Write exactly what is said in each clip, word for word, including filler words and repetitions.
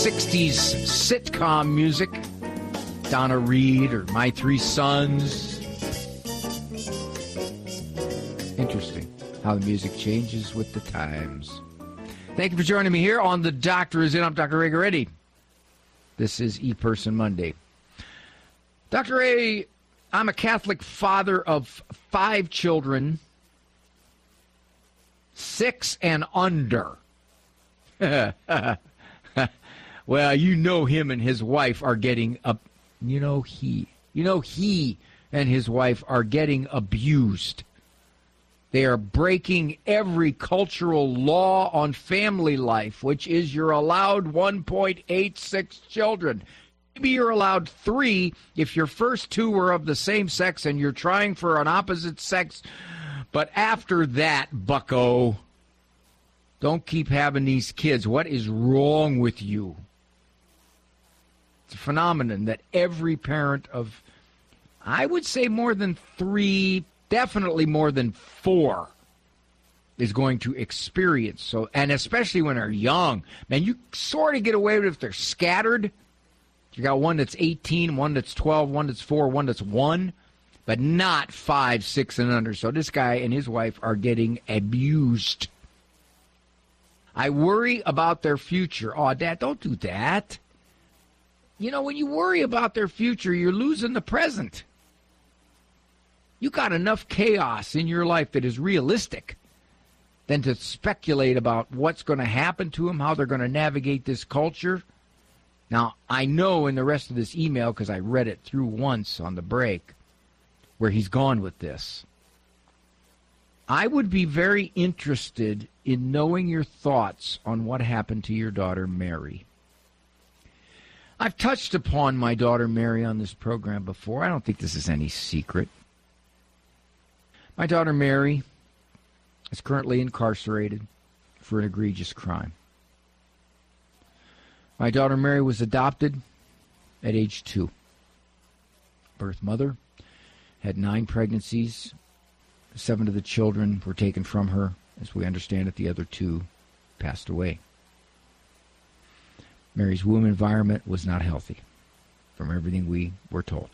sixties sitcom music, Donna Reed or My Three Sons. Interesting how the music changes with the times. Thank you for joining me here on The Doctor Is In. I'm Doctor Ray Goretti. This is ePerson Monday. Doctor Ray, I'm a Catholic father of five children, six and under. Well, you know him and his wife are getting up. You know he. You know he and his wife are getting abused. They are breaking every cultural law on family life, which is you're allowed one point eight six children. Maybe you're allowed three if your first two were of the same sex and you're trying for an opposite sex. But after that, bucko, don't keep having these kids. What is wrong with you? It's a phenomenon that every parent of, I would say more than three, definitely more than four, is going to experience. So, and especially when they're young. Man, you sort of get away with it if they're scattered. You got one that's eighteen, one that's twelve, one that's four, one that's one, but not five, six, and under. So this guy and his wife are getting abused. I worry about their future. Oh, Dad, don't do that. You know, when you worry about their future, you're losing the present. You got enough chaos in your life that is realistic than to speculate about what's going to happen to them, how they're going to navigate this culture. Now, I know in the rest of this email, because I read it through once on the break, where he's gone with this. I would be very interested in knowing your thoughts on what happened to your daughter, Mary. I've touched upon my daughter, Mary, on this program before. I don't think this is any secret. My daughter, Mary, is currently incarcerated for an egregious crime. My daughter, Mary, was adopted at age two. Birth mother, had nine pregnancies. Seven of the children were taken from her. As we understand it, the other two passed away. Mary's womb environment was not healthy, from everything we were told.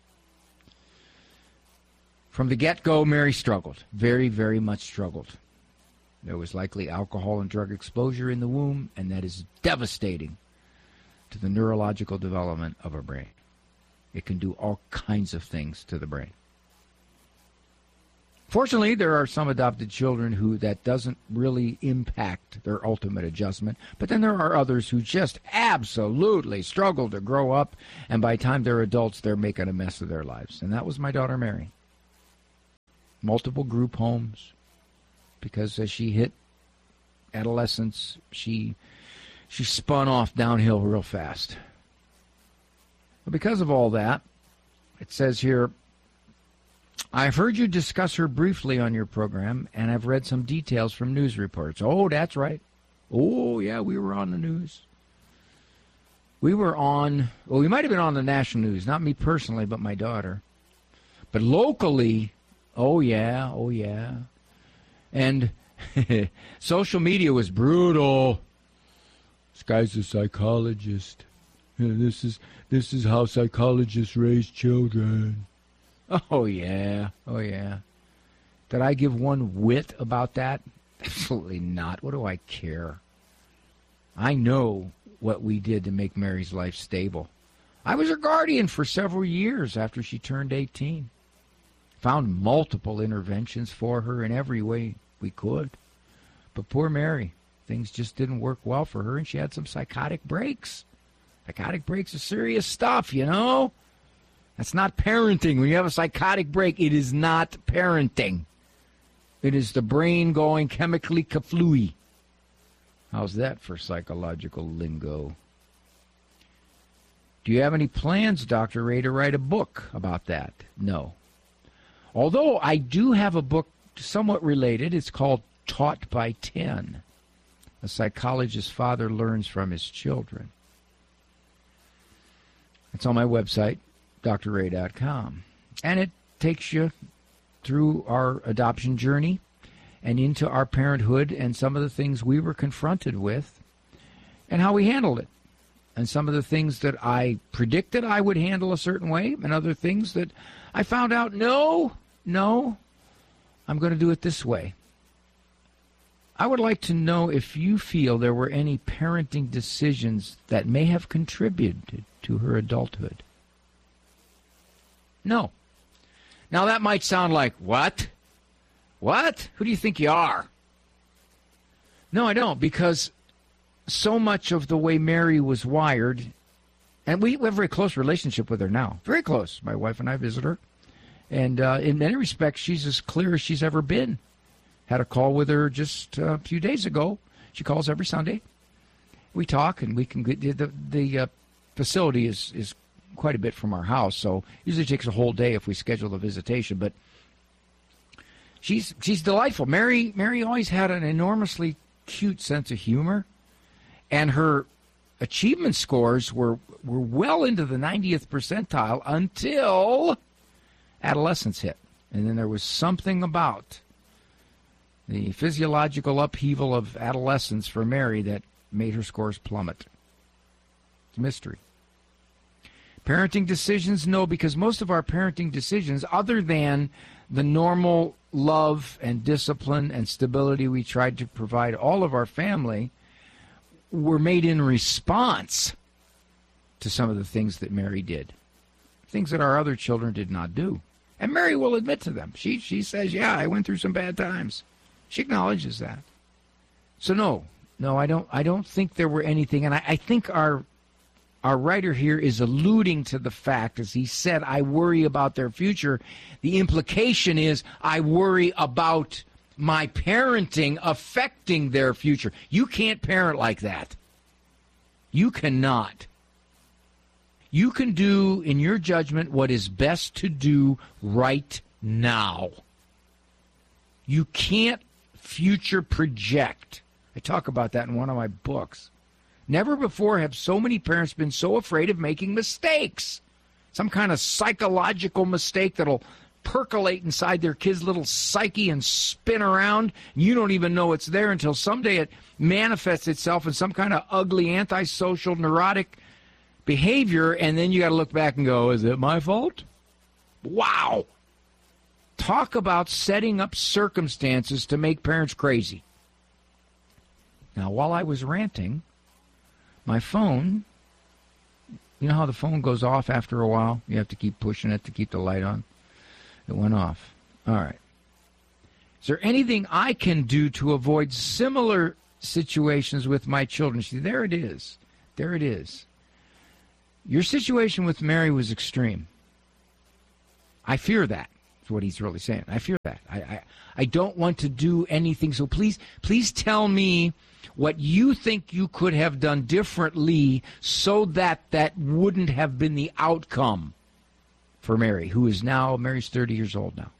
From the get-go, Mary struggled, very, very much struggled. There was likely alcohol and drug exposure in the womb, and that is devastating to the neurological development of a brain. It can do all kinds of things to the brain. Fortunately, there are some adopted children who that doesn't really impact their ultimate adjustment, but then there are others who just absolutely struggle to grow up, and by the time they're adults, they're making a mess of their lives. And that was my daughter, Mary. Multiple group homes, because as she hit adolescence, she she spun off downhill real fast. But because of all that, it says here, I've heard you discuss her briefly on your program, and I've read some details from news reports. Oh, that's right. Oh, yeah, we were on the news. We were on, well, we might have been on the national news, not me personally, but my daughter. But locally, oh, yeah, oh, yeah. And social media was brutal. This guy's a psychologist. This is this is how psychologists raise children. Oh, yeah. Oh, yeah. Did I give one whit about that? Absolutely not. What do I care? I know what we did to make Mary's life stable. I was her guardian for several years after she turned eighteen. Found multiple interventions for her in every way we could. But poor Mary, things just didn't work well for her, and she had some psychotic breaks. Psychotic breaks are serious stuff, you know? That's not parenting. When you have a psychotic break, it is not parenting. It is the brain going chemically kaflooey. How's that for psychological lingo? Do you have any plans, Doctor Ray, to write a book about that? No. Although I do have a book somewhat related. It's called Taught by Ten. A psychologist's father learns from his children. It's on my website, D R ray dot com. And it takes you through our adoption journey and into our parenthood and some of the things we were confronted with and how we handled it. And some of the things that I predicted I would handle a certain way, and other things that I found out, no, no, I'm going to do it this way. I would like to know if you feel there were any parenting decisions that may have contributed to her adulthood. No. Now that might sound like, what? What? Who do you think you are? No, I don't, because so much of the way Mary was wired, and we have a very close relationship with her now. Very close. My wife and I visit her. And uh, in many respects, she's as clear as she's ever been. Had a call with her just a few days ago. She calls every Sunday. We talk, and we can get the the uh, facility is is quite a bit from our house, so usually takes a whole day if we schedule the visitation. But she's she's delightful. Mary Mary always had an enormously cute sense of humor, and her achievement scores were were well into the ninetieth percentile until adolescence hit, and then there was something about the physiological upheaval of adolescence for Mary that made her scores plummet. It's a mystery. Parenting decisions, no, because most of our parenting decisions, other than the normal love and discipline and stability we tried to provide all of our family, were made in response to some of the things that Mary did, things that our other children did not do. And Mary will admit to them. She she says, yeah, I went through some bad times. She acknowledges that. So no, no, I don't I don't think there were anything, and I, I think our our writer here is alluding to the fact, as he said, I worry about their future. The implication is I worry about my parenting affecting their future. You can't parent like that. You cannot. You can do, in your judgment, what is best to do right now. You can't future project. I talk about that in one of my books. Never before have so many parents been so afraid of making mistakes. Some kind of psychological mistake that'll percolate inside their kid's little psyche and spin around. You don't even know it's there until someday it manifests itself in some kind of ugly, antisocial, neurotic behavior, and then you got to look back and go, is it my fault? Wow. Talk about setting up circumstances to make parents crazy. Now, while I was ranting, my phone, you know how the phone goes off after a while? You have to keep pushing it to keep the light on. It went off. All right. Is there anything I can do to avoid similar situations with my children? See, there it is. There it is. Your situation with Mary was extreme. I fear that. That's what he's really saying. I fear that. I, I, I don't want to do anything. So please, please tell me what you think you could have done differently so that that wouldn't have been the outcome for Mary, who is now, Mary's thirty years old now.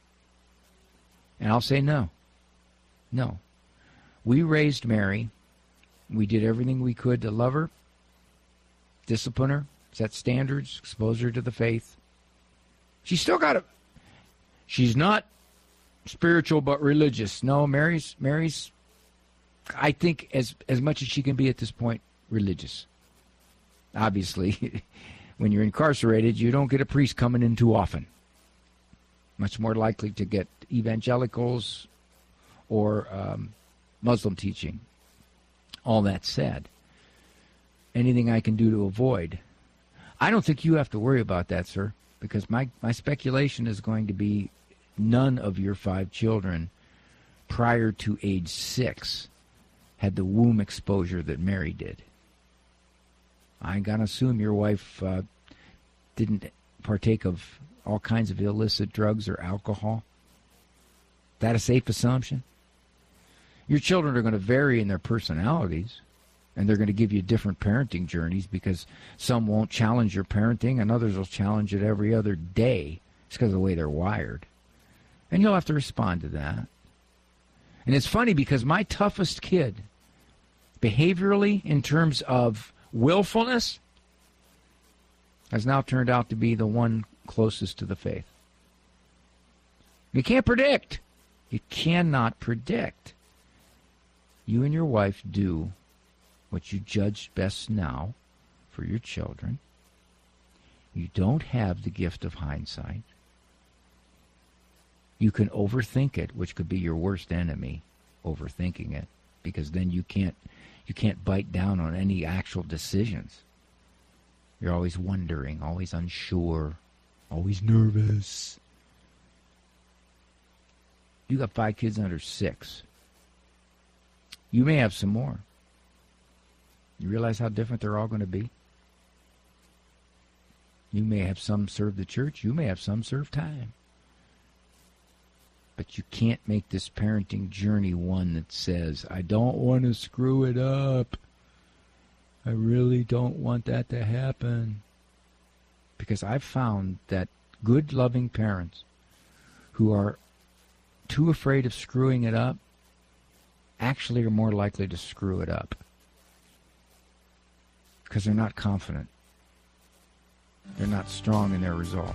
And I'll say no. No. We raised Mary. We did everything we could to love her, discipline her, set standards, expose her to the faith. She's still got a, she's not spiritual but religious. No, Mary's, Mary's, I think, as as much as she can be at this point, religious. Obviously, when you're incarcerated, you don't get a priest coming in too often. Much more likely to get evangelicals or um, Muslim teaching. All that said, anything I can do to avoid. I don't think you have to worry about that, sir, because my, my speculation is going to be none of your five children prior to age six had the womb exposure that Mary did. I'm going to assume your wife uh, didn't partake of all kinds of illicit drugs or alcohol. That a safe assumption? Your children are going to vary in their personalities, and they're going to give you different parenting journeys because some won't challenge your parenting and others will challenge it every other day. It's because of the way they're wired. And you'll have to respond to that. And it's funny because my toughest kid, behaviorally, in terms of willfulness, has now turned out to be the one closest to the faith. You can't predict. You cannot predict. You and your wife do what you judge best now for your children. You don't have the gift of hindsight. You can overthink it, which could be your worst enemy, overthinking it, because then you can't you can't bite down on any actual decisions. You're always wondering, always unsure, always nervous. You got five kids under six. You may have some more. You realize how different they're all going to be? You may have some serve the church. You may have some serve time. But you can't make this parenting journey one that says, I don't want to screw it up. I really don't want that to happen. Because I've found that good, loving parents who are too afraid of screwing it up actually are more likely to screw it up. Because they're not confident. They're not strong in their resolve.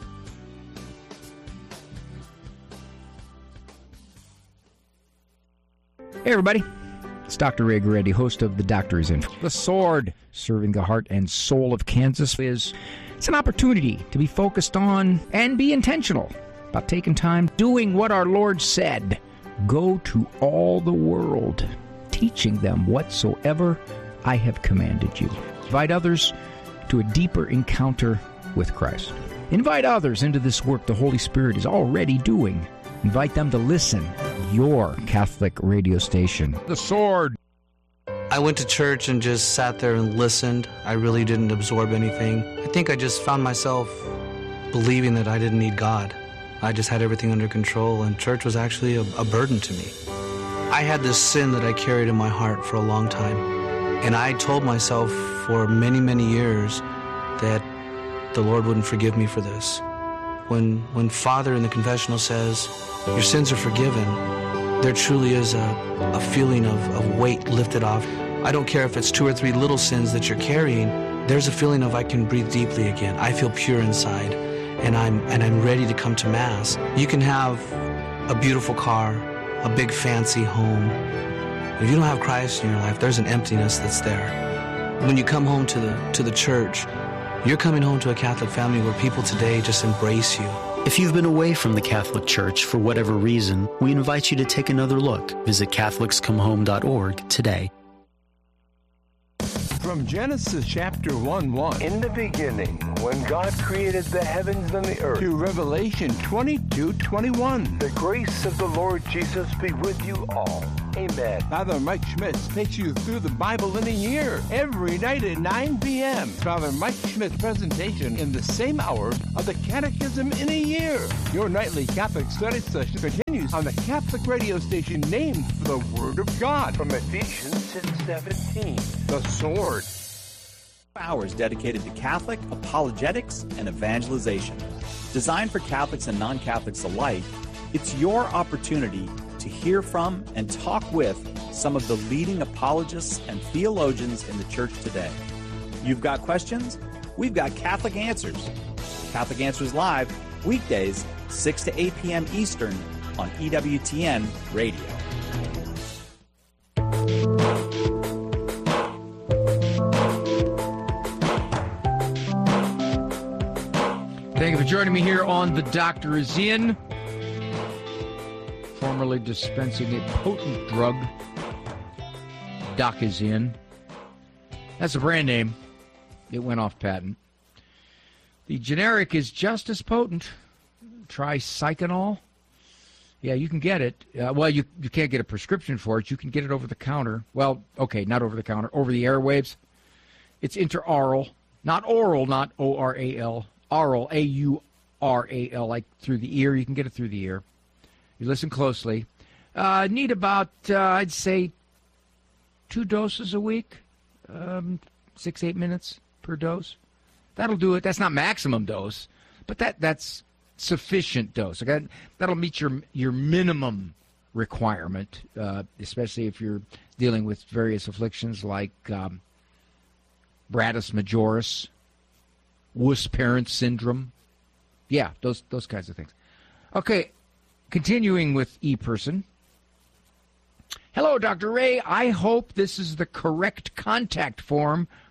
Hey, everybody. It's Doctor Ray Guarendi, host of The Doctor Is In. The Sword, serving the heart and soul of Kansas, is it's an opportunity to be focused on and be intentional about taking time doing what our Lord said. Go to all the world, teaching them whatsoever I have commanded you. Invite others to a deeper encounter with Christ. Invite others into this work the Holy Spirit is already doing. Invite them to listen. Your Catholic radio station. The Sword. I went to church and just sat there and listened. I really didn't absorb anything. I think I just found myself believing that I didn't need God. I just had everything under control, and church was actually a, a burden to me. I had this sin that I carried in my heart for a long time, and I told myself for many, many years that the Lord wouldn't forgive me for this. When, when Father in the confessional says, your sins are forgiven, there truly is a, a feeling of, of weight lifted off. I don't care if it's two or three little sins that you're carrying, there's a feeling of I can breathe deeply again. I feel pure inside, and I'm, and I'm ready to come to Mass. You can have a beautiful car, a big fancy home. If you don't have Christ in your life, there's an emptiness that's there. When you come home to the, to the church, you're coming home to a Catholic family where people today just embrace you. If you've been away from the Catholic Church for whatever reason, we invite you to take another look. Visit Catholics Come Home dot org today. From Genesis chapter one one, in the beginning, when God created the heavens and the earth, to Revelation twenty-two twenty-one, the grace of the Lord Jesus be with you all. Amen. Father Mike Schmitz takes you through the Bible in a year, every night at nine p.m. Father Mike Schmitz presentation in the same hour of the Catechism in a Year. Your nightly Catholic study session continues on the Catholic radio station named for the Word of God. From Ephesians six seventeen, The Sword. Hours dedicated to Catholic apologetics and evangelization. Designed for Catholics and non-Catholics alike, it's your opportunity to hear from and talk with some of the leading apologists and theologians in the church today. You've got questions? We've got Catholic Answers. Catholic Answers Live, weekdays, six to eight p.m. Eastern on E W T N Radio. Thank you for joining me here on The Doctor Is In. Formerly dispensing a potent drug. Doc is in. That's a brand name. It went off patent. The generic is just as potent. Tricyclinol. Yeah, you can get it. Uh, well, you, you can't get a prescription for it. You can get it over the counter. Well, okay, not over the counter. Over the airwaves. It's intraoral. Not oral, not O R A L. Oral, A U R A L, like through the ear. You can get it through the ear. You listen closely. Uh, need about, uh, I'd say, two doses a week. Um, six, eight minutes per dose. That'll do it. That's not maximum dose, but that that's sufficient dose. Okay? That'll meet your your minimum requirement, uh, especially if you're dealing with various afflictions like um, Bratus majoris, wuss parent syndrome. Yeah, those those kinds of things. Okay, continuing with E-Person. Hello, Doctor Ray. I hope this is the correct contact form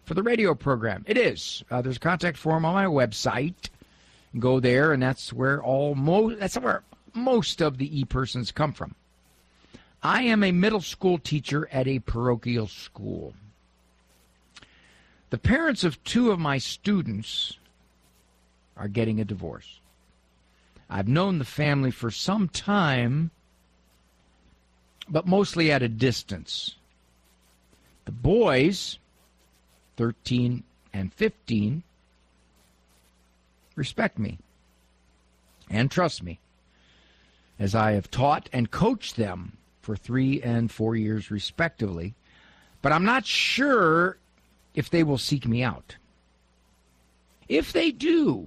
for the radio program. It is. Uh, there's a contact form on my website. Go there, and that's where all mo- that's where most of the e-persons come from. I am a middle school teacher at a parochial school. The parents of two of my students are getting a divorce. I've known the family for some time, but mostly at a distance. The boys, thirteen and fifteen, respect me and trust me, as I have taught and coached them for three and four years respectively, but I'm not sure if they will seek me out. If they do,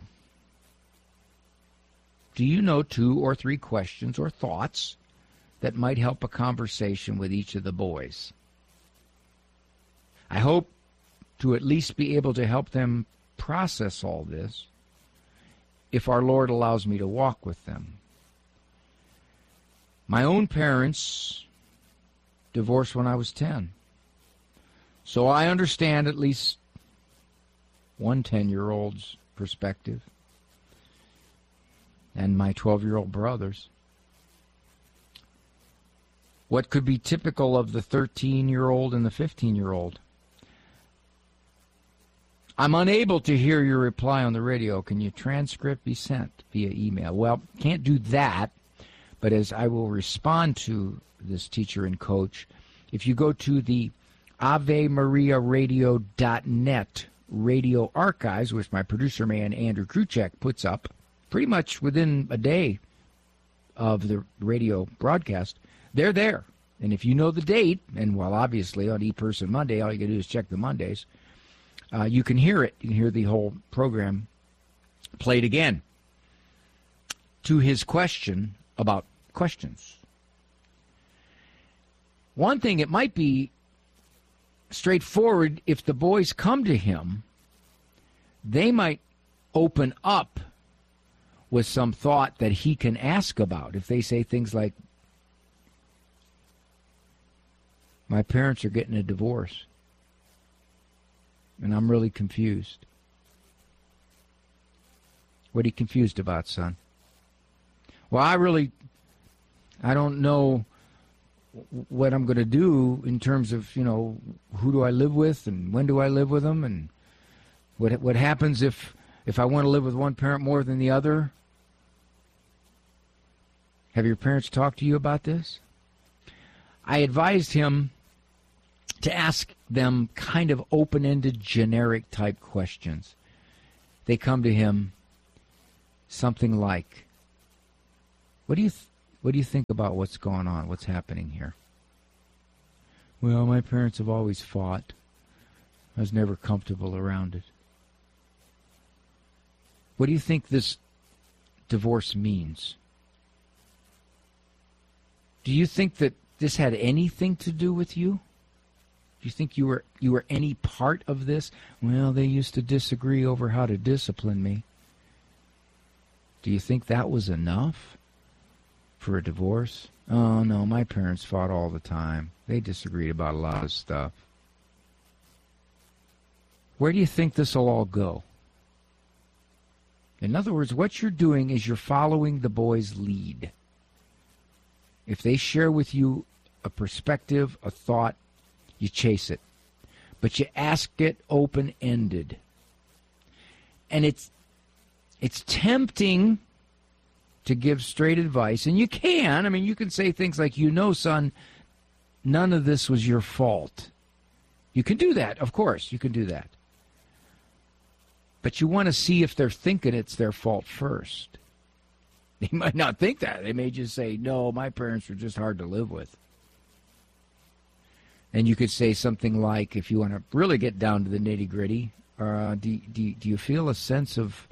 do you know two or three questions or thoughts that might help a conversation with each of the boys? I hope to at least be able to help them process all this if our Lord allows me to walk with them. My own parents divorced when I was ten. So I understand at least one ten-year-old's perspective, and my twelve-year-old brothers. What could be typical of the thirteen-year-old and the fifteen-year-old? I'm unable to hear your reply on the radio. Can your transcript be sent via email? Well, can't do that, but as I will respond to this teacher and coach, if you go to the Ave Maria Radio dot net radio archives, which my producer man Andrew Kruchek puts up pretty much within a day of the radio broadcast, they're there. And if you know the date, and well, obviously on ePerson Monday, all you can do is check the Mondays, uh, you can hear it. You can hear the whole program played again. To his question about questions. One thing, it might be straightforward if the boys come to him, they might open up with some thought that he can ask about. If they say things like, my parents are getting a divorce, and I'm really confused. What are you confused about, son? Well, I really, I don't know what I'm going to do in terms of, you know, who do I live with and when do I live with them, and what what happens if if I want to live with one parent more than the other. Have your parents talked to you about this? I advised him to ask them kind of open-ended, generic type questions. They come to him something like, what do you th- what do you think about what's going on, what's happening here? Well, my parents have always fought. I was never comfortable around it. What do you think this divorce means? Do you think that this had anything to do with you? Do you think you were you were any part of this? Well, they used to disagree over how to discipline me. Do you think that was enough for a divorce? Oh, no, my parents fought all the time. They disagreed about a lot of stuff. Where do you think this will all go? In other words, what you're doing is you're following the boys' lead. If they share with you a perspective, a thought, you chase it. But you ask it open-ended. And it's it's tempting to give straight advice, and you can. I mean, you can say things like, you know, son, none of this was your fault. You can do that, of course, you can do that. But you want to see if they're thinking it's their fault first. They might not think that. They may just say, no, my parents were just hard to live with. And you could say something like, if you want to really get down to the nitty-gritty, uh, do, do, do you feel a sense of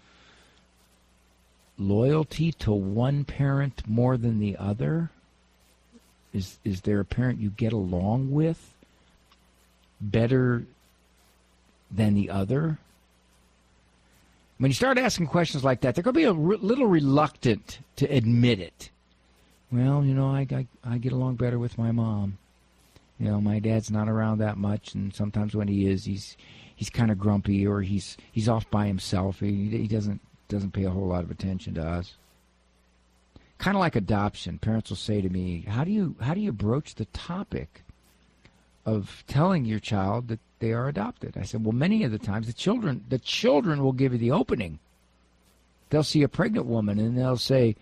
loyalty to one parent more than the other? Is is there a parent you get along with better than the other? When you start asking questions like that, they're going to be a re- little reluctant to admit it. Well, you know, I, I I get along better with my mom. You know, my dad's not around that much, and sometimes when he is, he's he's kind of grumpy, or he's he's off by himself. He, he doesn't doesn't pay a whole lot of attention to us. Kind of like adoption. Parents will say to me, "How do you how do you broach the topic of telling your child that they are adopted?" I said, "Well, many of the times the children the children will give you the opening. They'll see a pregnant woman and they'll say,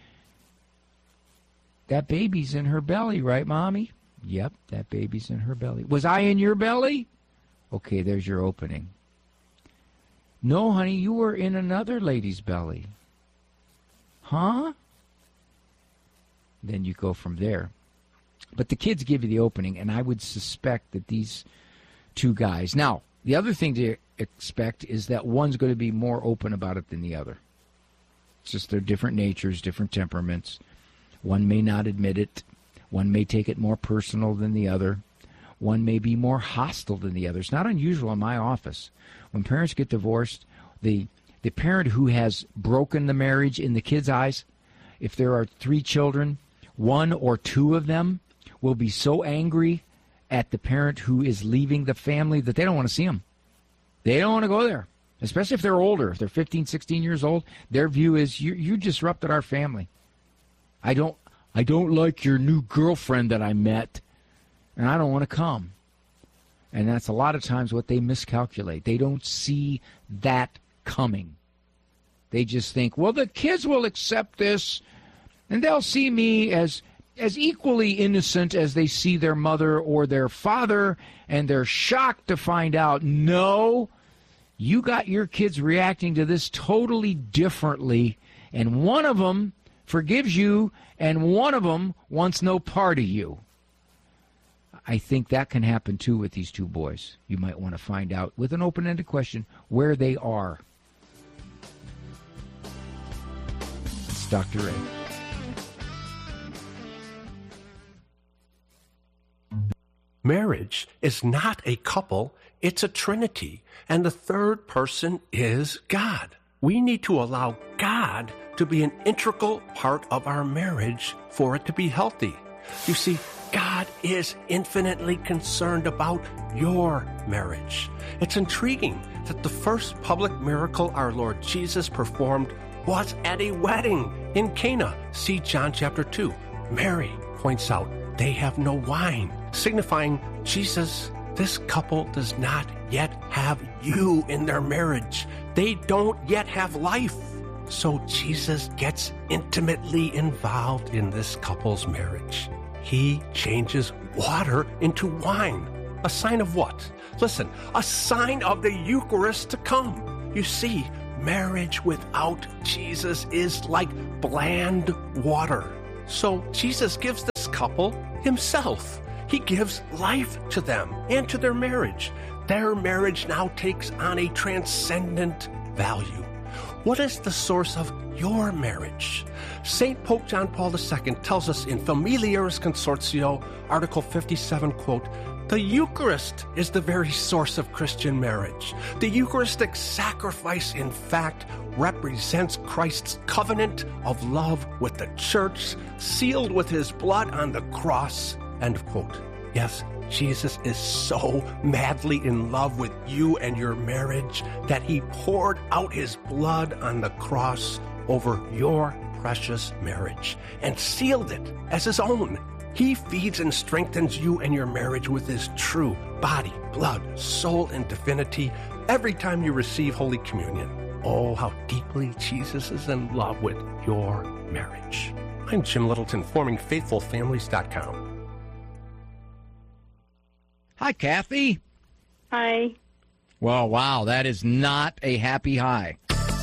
'That baby's in her belly, right, Mommy?' 'Yep, that baby's in her belly.' 'Was I in your belly?' 'Okay, there's your opening.' 'No, honey, you were in another lady's belly.' 'Huh?' Then you go from there. But the kids give you the opening, and I would suspect that these two guys... Now, the other thing to expect is that one's going to be more open about it than the other. It's just they're different natures, different temperaments. One may not admit it. One may take it more personal than the other. One may be more hostile than the other. It's not unusual in my office. When parents get divorced, the the parent who has broken the marriage in the kid's eyes, if there are three children, one or two of them will be so angry at the parent who is leaving the family that they don't want to see them. They don't want to go there, especially if they're older. If they're fifteen, sixteen years old, their view is, you, you disrupted our family. I don't I don't like your new girlfriend that I met, and I don't want to come. And that's a lot of times what they miscalculate. They don't see that coming. They just think, well, the kids will accept this, and they'll see me as as equally innocent as they see their mother or their father, and they're shocked to find out, no, you got your kids reacting to this totally differently, and one of them forgives you, and one of them wants no part of you. I think that can happen, too, with these two boys. You might want to find out, with an open-ended question, where they are. It's Doctor Ray. Marriage is not a couple, it's a trinity, and the third person is God. We need to allow God to be an integral part of our marriage for it to be healthy. You see, God is infinitely concerned about your marriage. It's intriguing that the first public miracle our Lord Jesus performed was at a wedding in Cana. See John chapter two. Mary points out they have no wine, signifying, Jesus, this couple does not yet have you in their marriage. They don't yet have life. So Jesus gets intimately involved in this couple's marriage. He changes water into wine. A sign of what? Listen, a sign of the Eucharist to come. You see, marriage without Jesus is like bland water. So Jesus gives this couple himself. He gives life to them and to their marriage. Their marriage now takes on a transcendent value. What is the source of your marriage? Saint Pope John Paul the Second tells us in Familiaris Consortio, Article fifty-seven, quote, the Eucharist is the very source of Christian marriage. The Eucharistic sacrifice, in fact, represents Christ's covenant of love with the church, sealed with his blood on the cross, end of quote. Yes, Jesus is so madly in love with you and your marriage that he poured out his blood on the cross over your precious marriage and sealed it as his own. He feeds and strengthens you and your marriage with his true body, blood, soul, and divinity every time you receive Holy Communion. Oh, how deeply Jesus is in love with your marriage. I'm Jim Littleton, forming faithful families dot com. Hi, Kathy. Hi. Well, wow, that is not a happy high.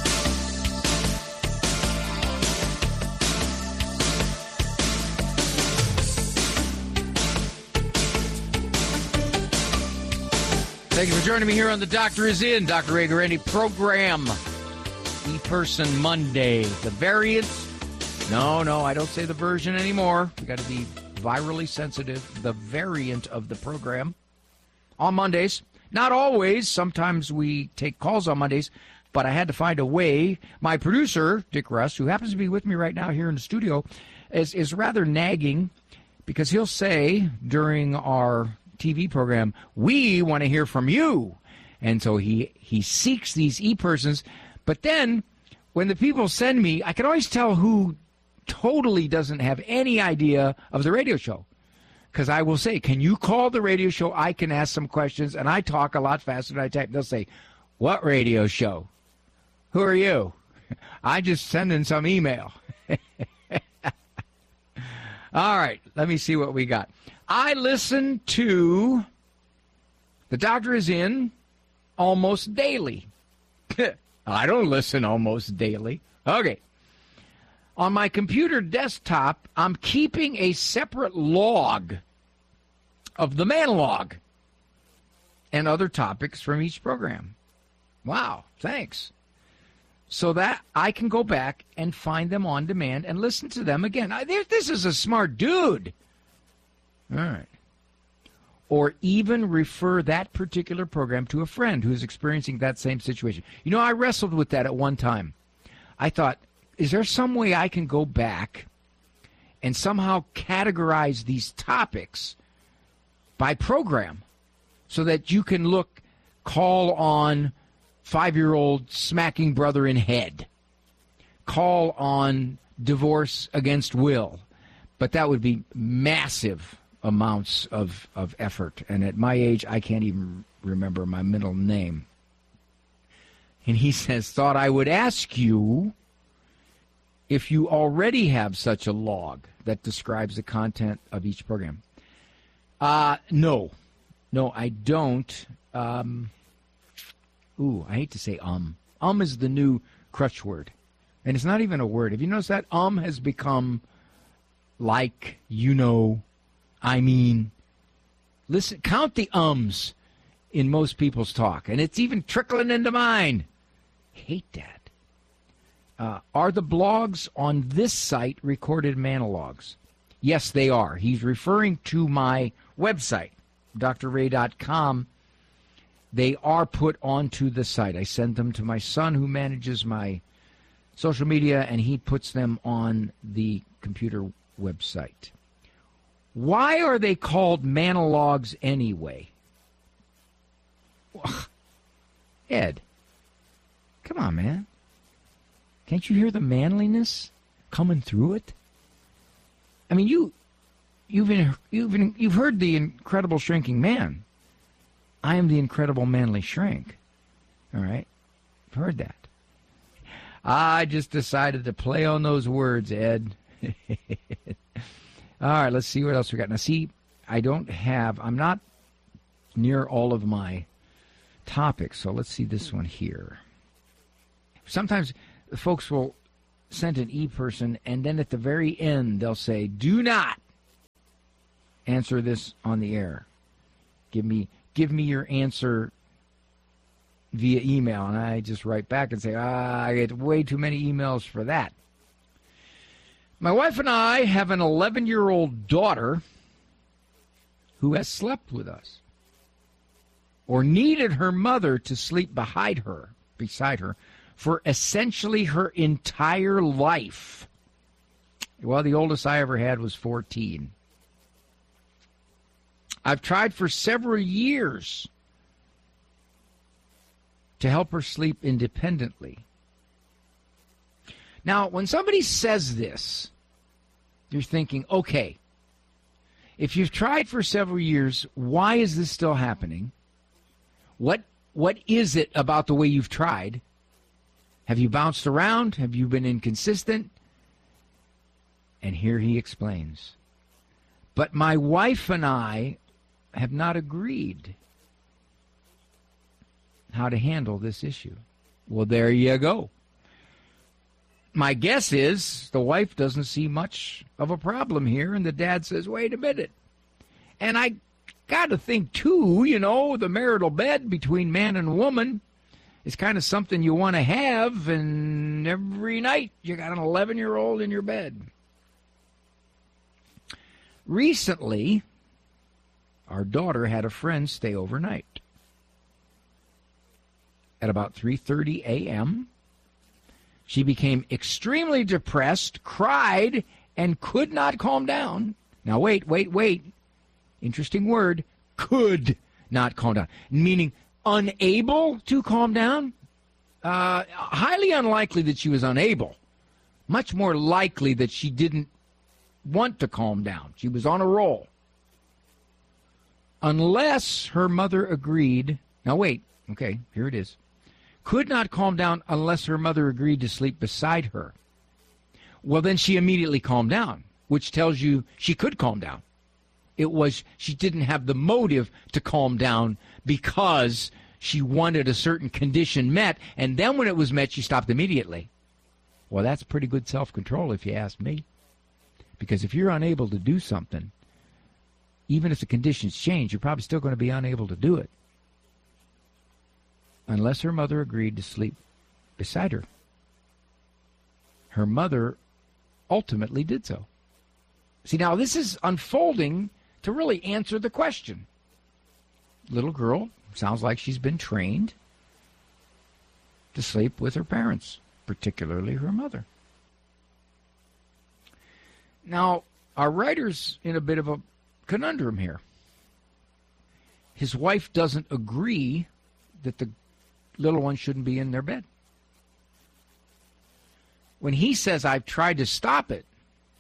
Thank you for joining me here on The Doctor Is In, Doctor Ray Guarendi program. E-Person Monday. The variant. No, no, I don't say the version anymore. We got to be virally sensitive. The variant of the program. On Mondays. Not always. Sometimes we take calls on Mondays, but I had to find a way. My producer, Dick Rust, who happens to be with me right now here in the studio, is, is rather nagging because he'll say during our T V program. We want to hear from you. And so he, he seeks these e-persons. But then when the people send me, I can always tell who totally doesn't have any idea of the radio show. Because I will say, can you call the radio show? I can ask some questions, and I talk a lot faster than I type. They'll say, what radio show? Who are you? I just send in some email. All right, let me see what we got. I listen to The Doctor Is In almost daily. I don't listen almost daily. Okay. On my computer desktop, I'm keeping a separate log of the man log and other topics from each program. Wow, thanks. So that I can go back and find them on demand and listen to them again. I, this is a smart dude. All right. Or even refer that particular program to a friend who is experiencing that same situation. You know, I wrestled with that at one time. I thought, is there some way I can go back and somehow categorize these topics by program so that you can look, call on five-year-old smacking brother in head, call on divorce against will. But that would be massive amounts of, of effort. And at my age, I can't even remember my middle name. And he says, thought I would ask you if you already have such a log that describes the content of each program. Uh, no. No, I don't. Um, ooh, I hate to say um. Um is the new crutch word. And it's not even a word. Have you noticed that? Um has become like, you know, I mean. Listen, count the ums in most people's talk. And it's even trickling into mine. Hate that. Uh, are the blogs on this site recorded monologues? Yes, they are. He's referring to my website, D R ray dot com. They are put onto the site. I send them to my son who manages my social media, and he puts them on the computer website. Why are they called monologues anyway? Ed, come on, man. Can't you hear the manliness coming through it? I mean, you, you've been, you've been, you've heard the Incredible Shrinking Man. I am the Incredible Manly Shrink. All right, I've heard that. I just decided to play on those words, Ed. All right, let's see what else we got. Now, see, I don't have. I'm not near all of my topics, so let's see this one here. Sometimes folks will send an e-person, and then at the very end, they'll say, do not answer this on the air. Give me give me your answer via email. And I just write back and say, ah, I get way too many emails for that. My wife and I have an eleven-year-old daughter who has slept with us or needed her mother to sleep beside her, beside her, for essentially her entire life. Well, the oldest I ever had was fourteen. I've tried for several years to help her sleep independently. Now, when somebody says this, you're thinking, okay, if you've tried for several years, why is this still happening? What what is it about the way you've tried? Have you bounced around? Have you been inconsistent? And here he explains. But my wife and I have not agreed how to handle this issue. Well, there you go. My guess is the wife doesn't see much of a problem here, and the dad says, wait a minute. And I got to think, too, you know, the marital bed between man and woman is kind of something you want to have, and every night you got an eleven-year-old in your bed. Recently, our daughter had a friend stay overnight. At about three thirty a.m., she became extremely depressed, cried, and could not calm down. Now, wait, wait, wait. Interesting word, could not calm down, meaning unable to calm down. Uh, highly unlikely that she was unable. Much more likely that she didn't want to calm down. She was on a roll. Unless her mother agreed. Now wait, okay, here it is. Could not calm down unless her mother agreed to sleep beside her. Well, then she immediately calmed down, which tells you she could calm down. It was she didn't have the motive to calm down because she wanted a certain condition met, and then when it was met, she stopped immediately. Well, that's pretty good self-control if you ask me. Because if you're unable to do something, even if the conditions change, you're probably still going to be unable to do it. Unless her mother agreed to sleep beside her. Her mother ultimately did so. See, now this is unfolding to really answer the question. Little girl sounds like she's been trained to sleep with her parents, particularly her mother. Now, our writer's in a bit of a conundrum here. His wife doesn't agree that the little one shouldn't be in their bed. When he says, I've tried to stop it,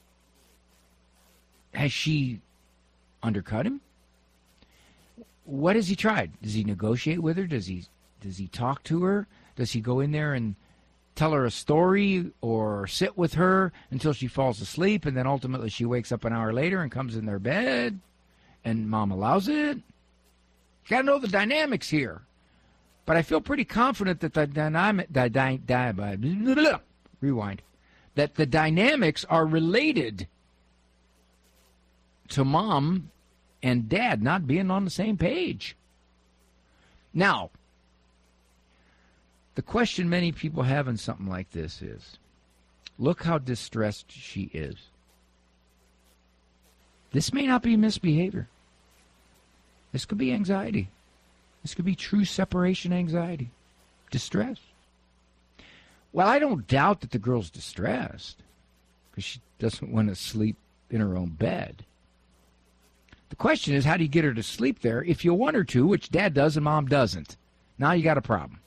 has she undercut him? What has he tried? Does he negotiate with her? Does he does he talk to her? Does he go in there and tell her a story or sit with her until she falls asleep and then ultimately she wakes up an hour later and comes in their bed and mom allows it? You got to know the dynamics here. But I feel pretty confident that the dynamic, the dy, dy, rewind, that the dynamics are related to mom and dad not being on the same page. Now, the question many people have in something like this is, look how distressed she is. This may not be misbehavior. This could be anxiety. This could be true separation anxiety, distress. Well, I don't doubt that the girl's distressed because she doesn't want to sleep in her own bed. The question is, how do you get her to sleep there if you want her to, which dad does and mom doesn't? Now you got a problem.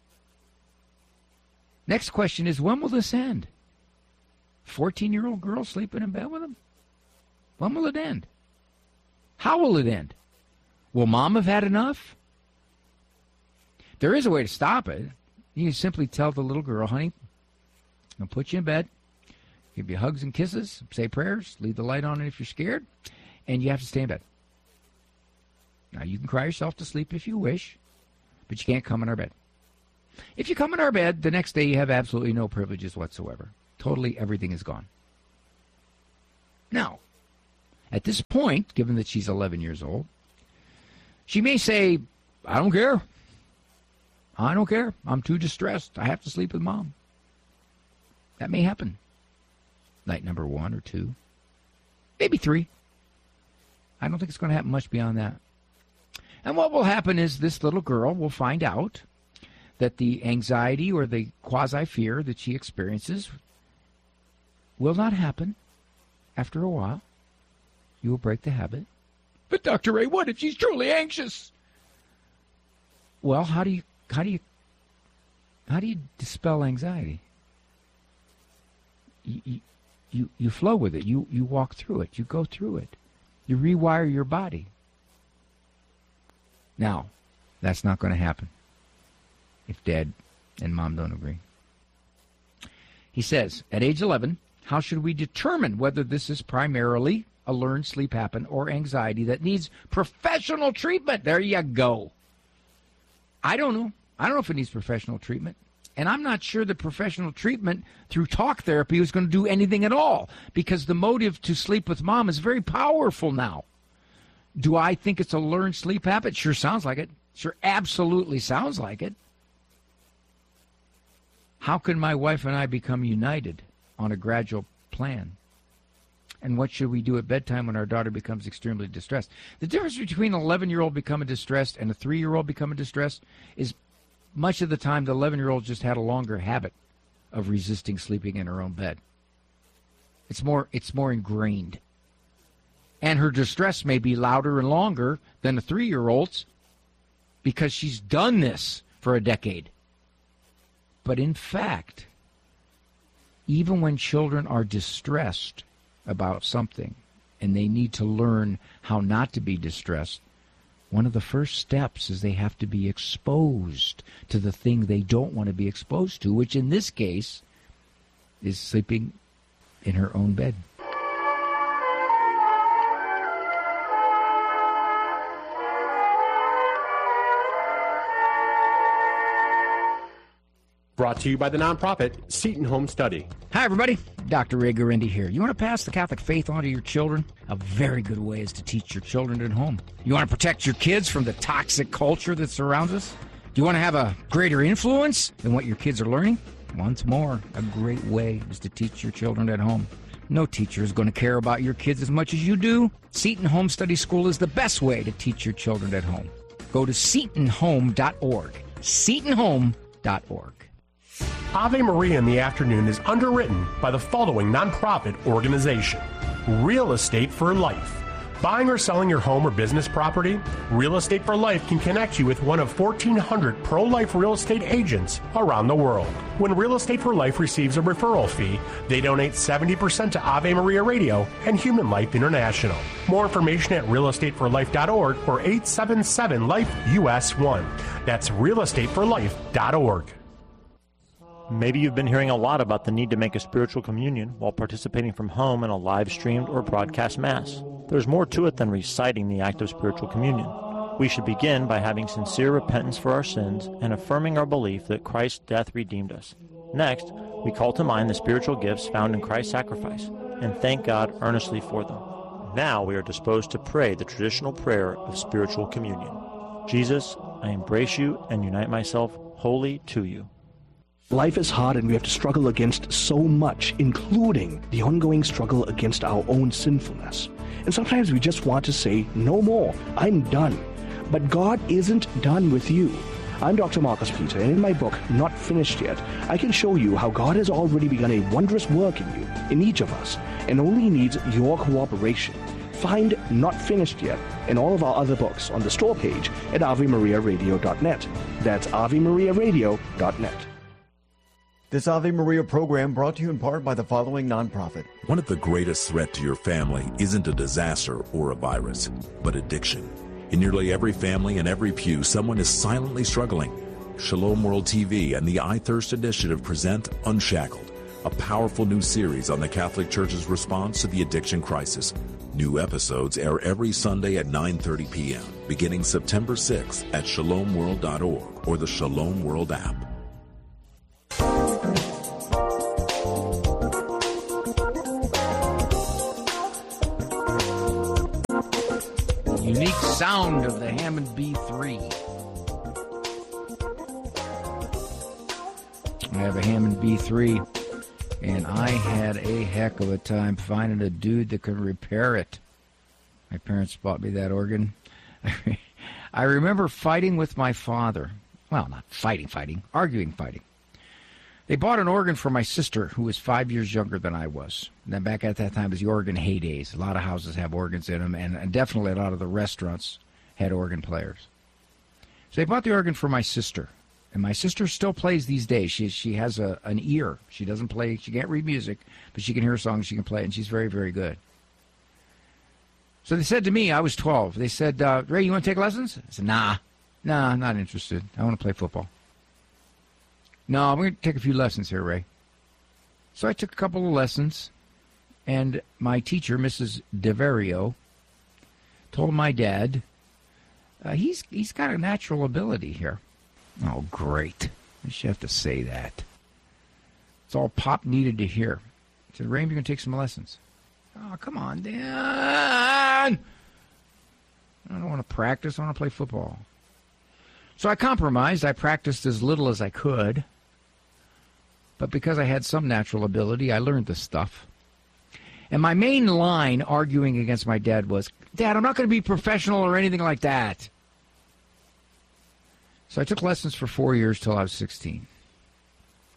Next question is, when will this end? fourteen-year-old girl sleeping in bed with him? When will it end? How will it end? Will mom have had enough? There is a way to stop it. You can simply tell the little girl, honey, I'll put you in bed, give you hugs and kisses, say prayers, leave the light on if you're scared, and you have to stay in bed. Now, you can cry yourself to sleep if you wish, but you can't come in our bed. If you come in our bed, the next day you have absolutely no privileges whatsoever. Totally everything is gone. Now, at this point, given that she's eleven years old, she may say, I don't care. I don't care. I'm too distressed. I have to sleep with mom. That may happen. Night number one or two. Maybe three. I don't think it's going to happen much beyond that. And what will happen is this little girl will find out that the anxiety or the quasi-fear that she experiences will not happen after a while. You will break the habit. But Doctor Ray, what if she's truly anxious? Well, how do you how do you how do you dispel anxiety? You you you flow with it. You you walk through it. You go through it. You rewire your body. Now, that's not going to happen if dad and mom don't agree. He says, at age eleven, how should we determine whether this is primarily a learned sleep pattern or anxiety that needs professional treatment? There you go. I don't know. I don't know if it needs professional treatment. And I'm not sure that professional treatment through talk therapy is going to do anything at all, because the motive to sleep with mom is very powerful now. Do I think it's a learned sleep habit? Sure sounds like it. Sure absolutely sounds like it. How can my wife and I become united on a gradual plan? And what should we do at bedtime when our daughter becomes extremely distressed? The difference between an eleven-year-old becoming distressed and a three-year-old becoming distressed is much of the time the eleven-year-old just had a longer habit of resisting sleeping in her own bed. It's more, it's more ingrained. And her distress may be louder and longer than a three-year-old's because she's done this for a decade. But in fact, even when children are distressed about something and they need to learn how not to be distressed, one of the first steps is they have to be exposed to the thing they don't want to be exposed to, which in this case is sleeping in her own bed. Brought to you by the nonprofit Seton Home Study. Hi, everybody. Doctor Ray Guarendi here. You want to pass the Catholic faith on to your children? A very good way is to teach your children at home. You want to protect your kids from the toxic culture that surrounds us? Do you want to have a greater influence than what your kids are learning? Once more, a great way is to teach your children at home. No teacher is going to care about your kids as much as you do. Seton Home Study School is the best way to teach your children at home. Go to seton home dot org. seton home dot org. Ave Maria in the Afternoon is underwritten by the following nonprofit organization: Real Estate for Life. Buying or selling your home or business property? Real Estate for Life can connect you with one of fourteen hundred pro-life real estate agents around the world. When Real Estate for Life receives a referral fee, they donate seventy percent to Ave Maria Radio and Human Life International. More information at real estate for life dot org or eight seven seven life U S one. That's real estate for life dot org. Maybe you've been hearing a lot about the need to make a spiritual communion while participating from home in a live-streamed or broadcast Mass. There's more to it than reciting the act of spiritual communion. We should begin by having sincere repentance for our sins and affirming our belief that Christ's death redeemed us. Next, we call to mind the spiritual gifts found in Christ's sacrifice and thank God earnestly for them. Now we are disposed to pray the traditional prayer of spiritual communion. Jesus, I embrace you and unite myself wholly to you. Life is hard and we have to struggle against so much, including the ongoing struggle against our own sinfulness. And sometimes we just want to say, no more, I'm done. But God isn't done with you. I'm Doctor Marcus Peter, and in my book, Not Finished Yet, I can show you how God has already begun a wondrous work in you, in each of us, and only needs your cooperation. Find Not Finished Yet and all of our other books on the store page at ave maria radio dot net. That's ave maria radio dot net. This Ave Maria program brought to you in part by the following nonprofit. One of the greatest threats to your family isn't a disaster or a virus, but addiction. In nearly every family and every pew, someone is silently struggling. Shalom World T V and the I Thirst Initiative present Unshackled, a powerful new series on the Catholic Church's response to the addiction crisis. New episodes air every Sunday at nine thirty p.m., beginning September sixth at shalom world dot org or the Shalom World app. Unique sound of the Hammond B three. I have a Hammond B three, and I had a heck of a time finding a dude that could repair it. My parents bought me that organ. I remember fighting with my father. Well, not fighting, fighting, arguing, fighting. They bought an organ for my sister, who was five years younger than I was. And then back at that time, it was the organ heydays. A lot of houses have organs in them, and definitely a lot of the restaurants had organ players. So they bought the organ for my sister. And my sister still plays these days. She she has a an ear. She doesn't play, she can't read music, but she can hear songs, she can play, and she's very, very good. So they said to me, I was twelve, they said, uh, Ray, you want to take lessons? I said, nah, nah, I'm not interested. I want to play football. No, I'm going to take a few lessons here, Ray. So I took a couple of lessons, and my teacher, Missus DeVario, told my dad, uh, he's he's got a natural ability here. Oh, great. I should have to say that. It's all Pop needed to hear. He said, Ray, you're going to take some lessons. Oh, come on, Dan. I don't want to practice. I want to play football. So I compromised. I practiced as little as I could. But because I had some natural ability, I learned this stuff. And my main line arguing against my dad was, Dad, I'm not going to be professional or anything like that. So I took lessons for four years till I was sixteen.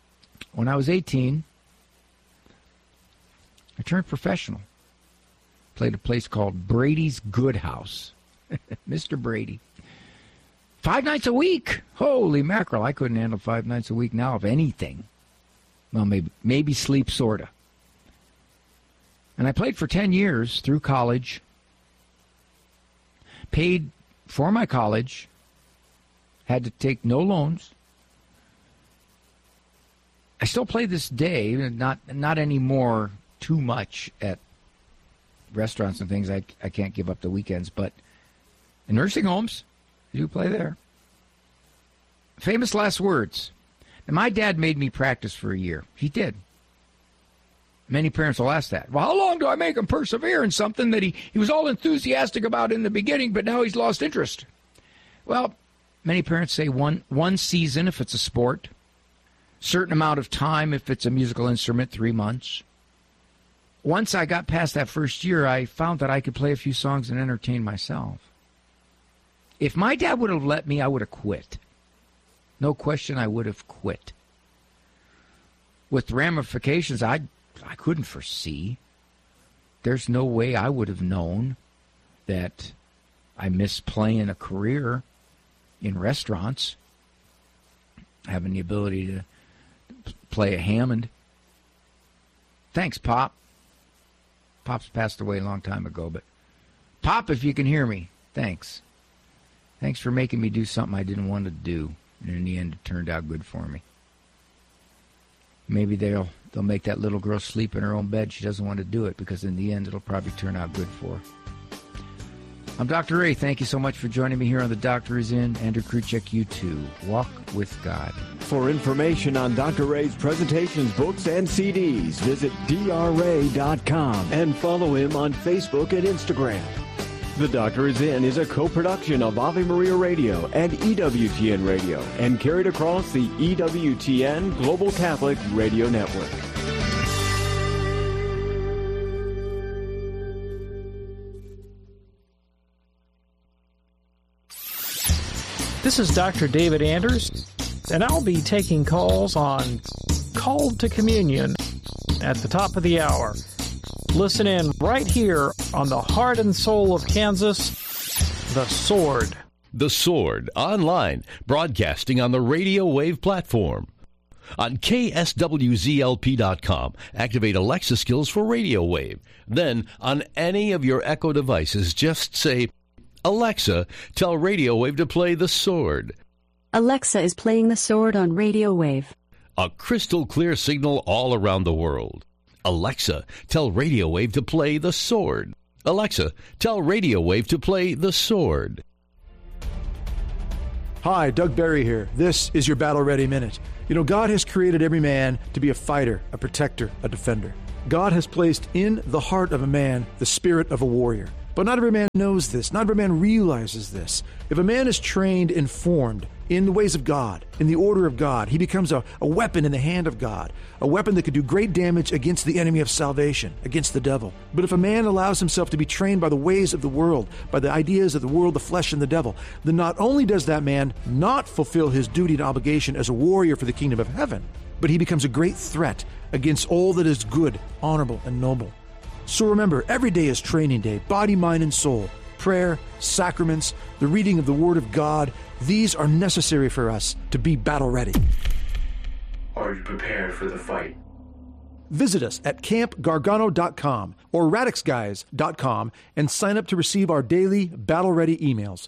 When I was eighteen, I turned professional. Played a place called Brady's Good House. Mister Brady. Five nights a week. Holy mackerel. I couldn't handle five nights a week now of anything. Well, maybe maybe sleep, sort of. And I played for ten years through college. Paid for my college. Had to take no loans. I still play this day, not not anymore too much at restaurants and things. I, I can't give up the weekends, but in nursing homes, I do play there. Famous last words. Now, my dad made me practice for a year. He did. Many parents will ask that. Well, how long do I make him persevere in something that he, he was all enthusiastic about in the beginning, but now he's lost interest? Well, many parents say one one season if it's a sport, certain amount of time if it's a musical instrument, three months. Once I got past that first year, I found that I could play a few songs and entertain myself. If my dad would have let me, I would have quit. No question, I would have quit. With ramifications I I couldn't foresee. There's no way I would have known that I missed playing a career in restaurants, having the ability to play a Hammond. Thanks, Pop. Pop's passed away a long time ago, but Pop, if you can hear me, thanks. Thanks for making me do something I didn't want to do. And in the end, it turned out good for me. Maybe they'll they'll make that little girl sleep in her own bed. She doesn't want to do it because in the end, it'll probably turn out good for her. I'm Doctor Ray. Thank you so much for joining me here on The Doctor Is In. Andrew Kruchek, you too. Walk with God. For information on Doctor Ray's presentations, books, and C Ds, visit D R ray dot com and follow him on Facebook and Instagram. The Doctor Is In is a co-production of Ave Maria Radio and E W T N Radio and carried across the E W T N Global Catholic Radio Network. This is Doctor David Anders, and I'll be taking calls on Called to Communion at the top of the hour. Listen in right here on the heart and soul of Kansas, The Sword. The Sword, online, broadcasting on the Radio Wave platform. On K S W Z L P dot com, activate Alexa skills for Radio Wave. Then, on any of your Echo devices, just say, Alexa, tell Radio Wave to play The Sword. Alexa is playing The Sword on Radio Wave. A crystal clear signal all around the world. Alexa, tell Radio Wave to play The Sword. Alexa, tell Radio Wave to play The Sword. Hi, Doug Barry here. This is your Battle Ready Minute. You know, God has created every man to be a fighter, a protector, a defender. God has placed in the heart of a man the spirit of a warrior. But not every man knows this. Not every man realizes this. If a man is trained and formed in the ways of God, in the order of God, he becomes a, a weapon in the hand of God, a weapon that could do great damage against the enemy of salvation, against the devil. But if a man allows himself to be trained by the ways of the world, by the ideas of the world, the flesh, and the devil, then not only does that man not fulfill his duty and obligation as a warrior for the kingdom of heaven, but he becomes a great threat against all that is good, honorable, and noble. So remember, every day is training day, body, mind, and soul. Prayer, sacraments, the reading of the Word of God, these are necessary for us to be battle ready. Are you prepared for the fight? Visit us at camp gargano dot com or radix guys dot com and sign up to receive our daily battle ready emails.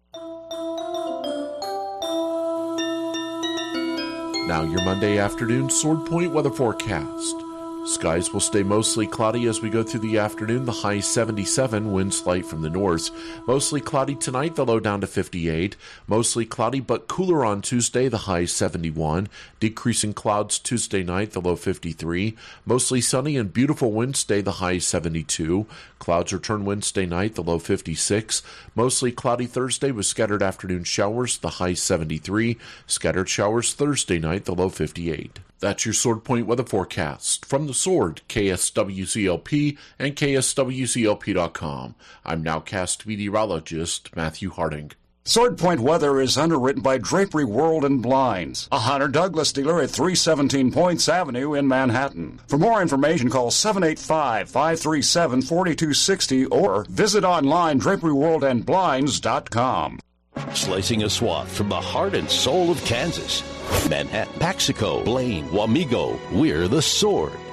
Now your Monday afternoon Sword Point weather forecast. Skies will stay mostly cloudy as we go through the afternoon, the high seventy-seven, winds light from the north. Mostly cloudy tonight, the low down to fifty-eight. Mostly cloudy but cooler on Tuesday, the high seventy-one. Decreasing clouds Tuesday night, the low fifty-three. Mostly sunny and beautiful Wednesday, the high seventy-two. Clouds return Wednesday night, the low fifty-six. Mostly cloudy Thursday with scattered afternoon showers, the high seventy-three. Scattered showers Thursday night, the low fifty-eight. That's your Sword Point weather forecast. From The Sword, K S W C L P and K S W C L P dot com. I'm nowcast meteorologist Matthew Harding. Sword Point weather is underwritten by Drapery World and Blinds, a Hunter Douglas dealer at three seventeen Points Avenue in Manhattan. For more information, call seven eight five, five three seven, four two six zero or visit online drapery world and blinds dot com. Slicing a swath from the heart and soul of Kansas. Manhattan, Paxico, Blaine, Wamego, we're the Sword.